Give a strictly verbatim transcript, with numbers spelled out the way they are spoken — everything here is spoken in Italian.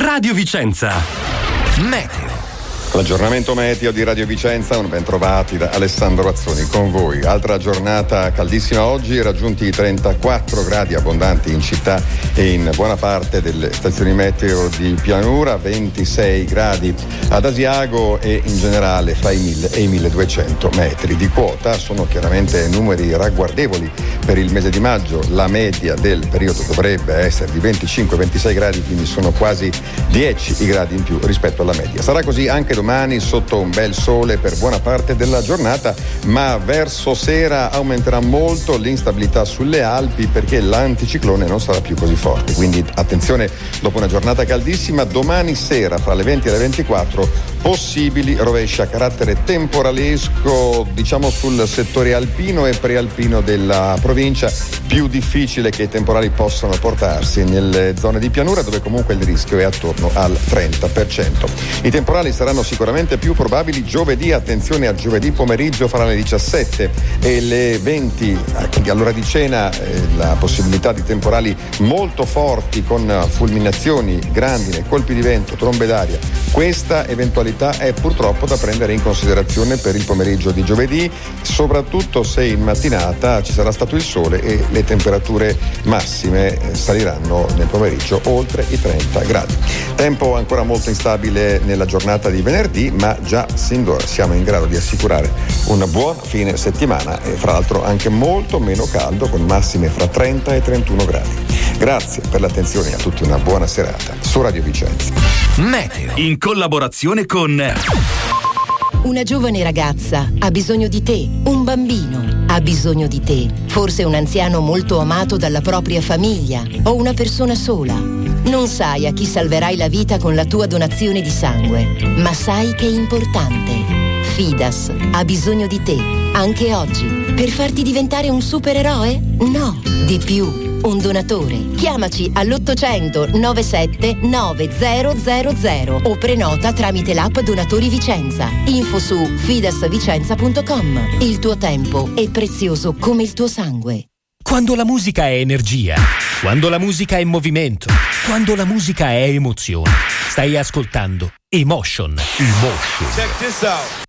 Radio Vicenza. Meteo. L'aggiornamento meteo di Radio Vicenza, un ben trovati da Alessandro Azzoni con voi. Altra giornata caldissima oggi, raggiunti i trentaquattro gradi abbondanti in città e in buona parte delle stazioni meteo di pianura, ventisei gradi ad Asiago e in generale fra i mille e i milleduecento metri di quota. Sono chiaramente numeri ragguardevoli per il mese di maggio, la media del periodo dovrebbe essere di venticinque ventisei gradi, quindi sono quasi dieci i gradi in più rispetto alla media. Sarà così anche domani sotto un bel sole per buona parte della giornata, ma verso sera aumenterà molto l'instabilità sulle Alpi perché l'anticiclone non sarà più così forte, quindi attenzione dopo una giornata caldissima. Domani sera fra le venti e le ventiquattro possibili rovesci a carattere temporalesco, diciamo sul settore alpino e prealpino della provincia, più difficile che i temporali possano portarsi nelle zone di pianura dove comunque il rischio è attorno al trenta per cento. I temporali saranno sicuramente più probabili giovedì, attenzione a giovedì pomeriggio fra le diciassette e le venti, quindi all'ora di cena eh, la possibilità di temporali molto forti con fulminazioni, grandine, colpi di vento, trombe d'aria. Questa eventualità è purtroppo da prendere in considerazione per il pomeriggio di giovedì, soprattutto se in mattinata ci sarà stato il sole e le temperature massime saliranno nel pomeriggio oltre i trenta gradi. Tempo ancora molto instabile nella giornata di venerdì, ma già sin d'ora siamo in grado di assicurare un buon fine settimana e fra l'altro anche molto meno caldo, con massime fra trenta e trentuno gradi. Grazie per l'attenzione, a tutti una buona serata su Radio Vicenza. Meteo in collaborazione con una giovane ragazza ha bisogno di te, un bambino ha bisogno di te, forse un anziano molto amato dalla propria famiglia o una persona sola. Non sai a chi salverai la vita con la tua donazione di sangue, ma sai che è importante. Fidas ha bisogno di te, anche oggi, per farti diventare un supereroe? No, di più. Un donatore. Chiamaci all'ottocento novantasette novecento o prenota tramite l'app Donatori Vicenza. Info su fidasvicenza punto com. Il tuo tempo è prezioso come il tuo sangue. Quando la musica è energia, quando la musica è movimento, quando la musica è emozione. Stai ascoltando Emotion. Emotion. Check this out.